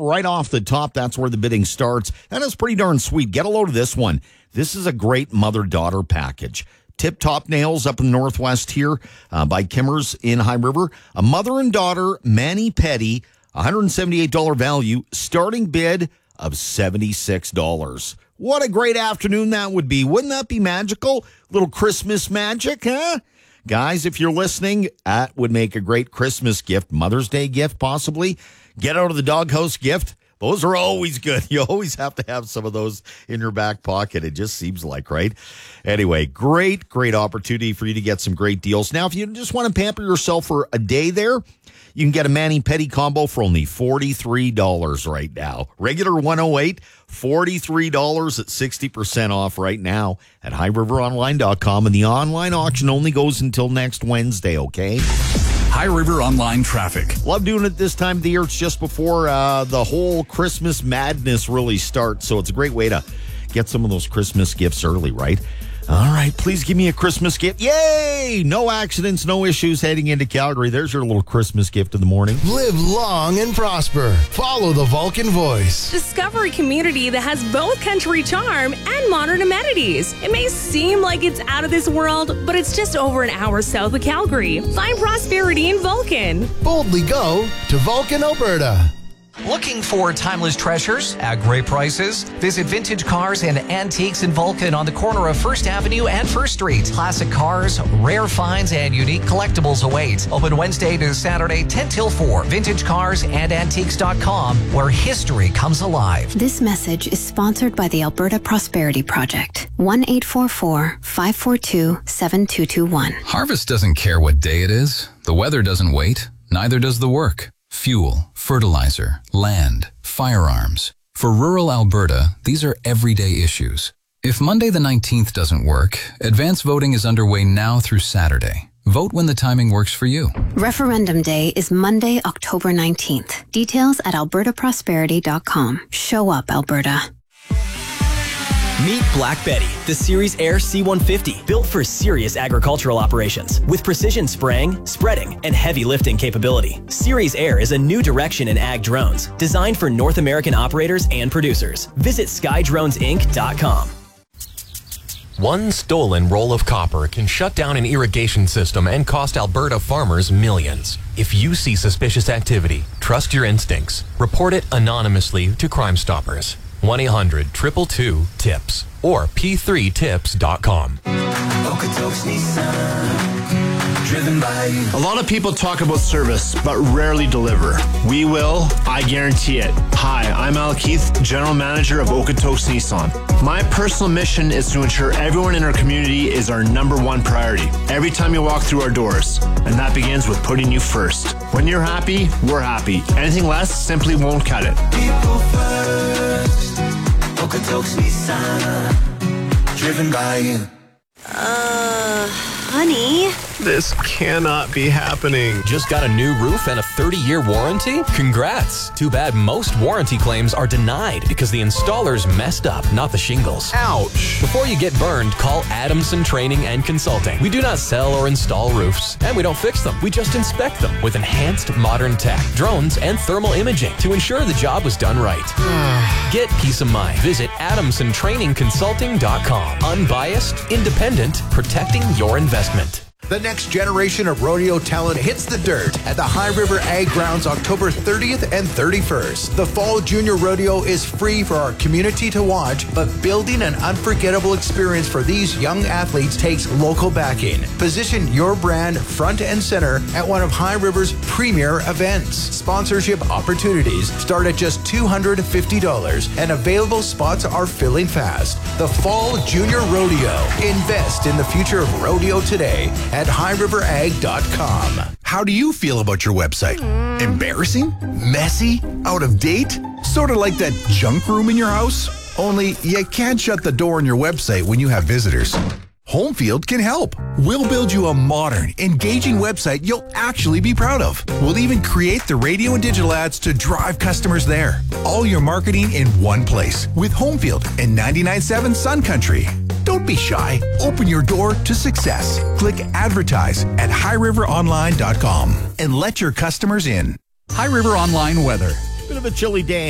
right off the top. That's where the bidding starts. And it's pretty darn sweet. Get a load of this one. This is a great mother-daughter package. Tip Top Nails up in the Northwest here by Kimmers in High River. A mother and daughter mani-pedi, $178 value, starting bid of $76. What a great afternoon that would be. Wouldn't that be magical? Little Christmas magic, huh? Guys, if you're listening, that would make a great Christmas gift, Mother's Day gift possibly. Get out of the doghouse gift. Those are always good. You always have to have some of those in your back pocket. It just seems like, right? Anyway, great opportunity for you to get some great deals. Now, if you just want to pamper yourself for a day there, you can get a mani-pedi combo for only $43 right now. Regular $108, $43 at 60% off right now at highriveronline.com. And the online auction only goes until next Wednesday, okay? High River Online traffic. Love doing it this time of the year. It's just before the whole Christmas madness really starts. So it's a great way to get some of those Christmas gifts early, right? All right, please give me a Christmas gift. Yay! No accidents, no issues heading into Calgary. There's your little Christmas gift of the morning. Live long and prosper. Follow the Vulcan Voice. Discover a community that has both country charm and modern amenities. It may seem like it's out of this world, but it's just over an hour south of Calgary. Find prosperity in Vulcan. Boldly go to Vulcan, Alberta. Looking for timeless treasures at great prices? Visit Vintage Cars and Antiques in Vulcan on the corner of 1st Avenue and 1st Street. Classic cars, rare finds, and unique collectibles await. Open Wednesday to Saturday, 10 till 4. VintageCarsAndAntiques.com, where history comes alive. This message is sponsored by the Alberta Prosperity Project. 1-844-542-7221. Harvest doesn't care what day it is. The weather doesn't wait. Neither does the work. Fuel, fertilizer, land, firearms. For rural Alberta, these are everyday issues. If Monday the 19th doesn't work, advance voting is underway now through Saturday. Vote when the timing works for you. Referendum Day is Monday, October 19th. Details at albertaprosperity.com. Show up, Alberta. Meet Black Betty, the Series Air C150, built for serious agricultural operations. With precision spraying, spreading, and heavy lifting capability. Series Air is a new direction in ag drones, designed for North American operators and producers. Visit skydronesinc.com. One stolen roll of copper can shut down an irrigation system and cost Alberta farmers millions. If you see suspicious activity, trust your instincts. Report it anonymously to Crime Stoppers. 1-800-222-TIPS or p3tips.com. A lot of people talk about service, but rarely deliver. We will, I guarantee it. Hi, I'm Al Keith, General Manager of Okotoks Nissan. My personal mission is to ensure everyone in our community is our number one priority every time you walk through our doors, and that begins with putting you first. When you're happy, we're happy. Anything less simply won't cut it. People first, Okotoks Nissan, driven by you. Honey? This cannot be happening. Just got a new roof and a 30-year warranty? Congrats. Too bad most warranty claims are denied because the installers messed up, not the shingles. Ouch. Before you get burned, call Adamson Training and Consulting. We do not sell or install roofs, and we don't fix them. We just inspect them with enhanced modern tech, drones, and thermal imaging to ensure the job was done right. Get peace of mind. Visit AdamsonTrainingConsulting.com. Unbiased, independent, protecting your investment. The next generation of rodeo talent hits the dirt at the High River Ag Grounds October 30th and 31st. The Fall Junior Rodeo is free for our community to watch, but building an unforgettable experience for these young athletes takes local backing. Position your brand front and center at one of High River's premier events. Sponsorship opportunities start at just $250, and available spots are filling fast. The Fall Junior Rodeo. Invest in the future of rodeo today at highriverag.com. How do you feel about your website? Embarrassing? Messy? Out of date? Sort of like that junk room in your house? Only you can't shut the door on your website when you have visitors. Homefield can help. We'll build you a modern, engaging website you'll actually be proud of. We'll even create the radio and digital ads to drive customers there. All your marketing in one place with Homefield and 99.7 Sun Country. Don't be shy. Open your door to success. Click advertise at highriveronline.com and let your customers in. High River Online weather. Bit of a chilly day